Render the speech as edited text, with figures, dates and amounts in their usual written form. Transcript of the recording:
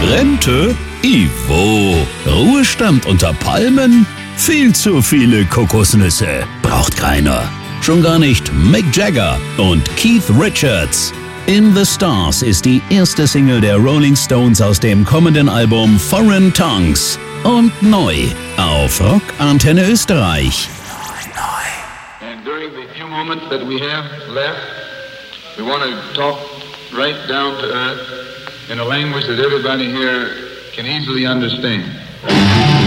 Rente? Ivo. Ruhestand unter Palmen? Viel zu viele Kokosnüsse. Braucht keiner. Schon gar nicht Mick Jagger und Keith Richards. In the Stars ist die erste Single der Rolling Stones aus dem kommenden Album Foreign Tongues. Und neu auf Rock Antenne Österreich. And during the few moments that we have left, we want to talk right down to earth in a language that everybody here can easily understand.